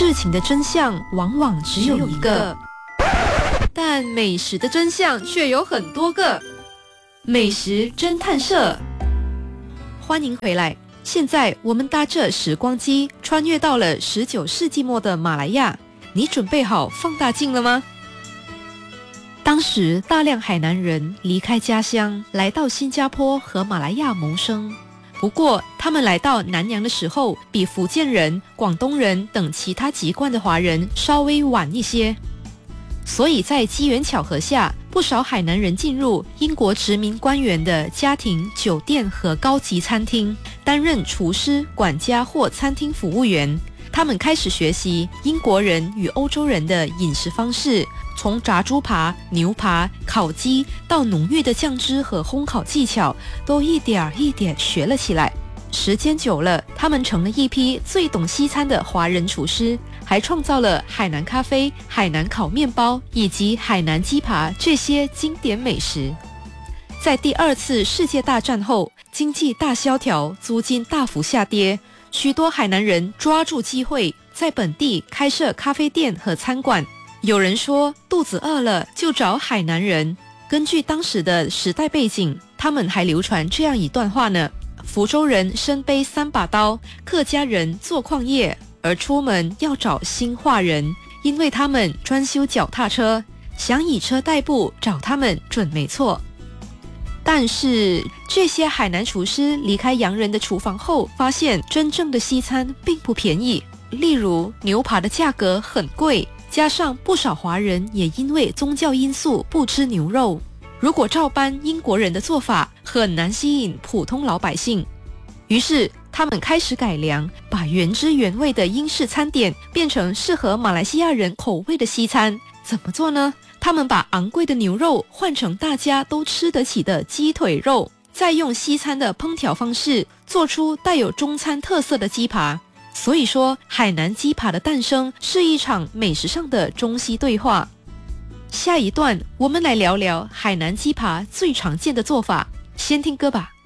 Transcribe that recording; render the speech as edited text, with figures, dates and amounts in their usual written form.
事情的真相往往只有一个，但美食的真相却有很多个。美食侦探社，欢迎回来。现在我们搭着时光机穿越到了19世纪末的马来亚，你准备好放大镜了吗？当时大量海南人离开家乡，来到新加坡和马来亚谋生。不过他们来到南洋的时候，比福建人、广东人等其他籍贯的华人稍微晚一些。所以在机缘巧合下，不少海南人进入英国殖民官员的家庭、酒店和高级餐厅，担任厨师、管家或餐厅服务员。他们开始学习英国人与欧洲人的饮食方式，从炸猪扒、牛扒、烤鸡到浓郁的酱汁和烘烤技巧，都一点一点学了起来。时间久了，他们成了一批最懂西餐的华人厨师，还创造了海南咖啡、海南烤面包以及海南鸡扒这些经典美食。在第二次世界大战后，经济大萧条，租金大幅下跌，许多海南人抓住机会，在本地开设咖啡店和餐馆。有人说，肚子饿了就找海南人。根据当时的时代背景，他们还流传这样一段话呢：福州人身背3把刀，客家人做矿业，而出门要找兴化人，因为他们专修脚踏车，想以车代步，找他们准没错。但是这些海南厨师离开洋人的厨房后，发现真正的西餐并不便宜。例如牛扒的价格很贵，加上不少华人也因为宗教因素不吃牛肉，如果照搬英国人的做法，很难吸引普通老百姓。于是他们开始改良，把原汁原味的英式餐点变成适合马来西亚人口味的西餐。怎么做呢？他们把昂贵的牛肉换成大家都吃得起的鸡腿肉，再用西餐的烹调方式做出带有中餐特色的鸡扒。所以说，海南鸡扒的诞生是一场美食上的中西对话。下一段我们来聊聊海南鸡扒最常见的做法，先听歌吧。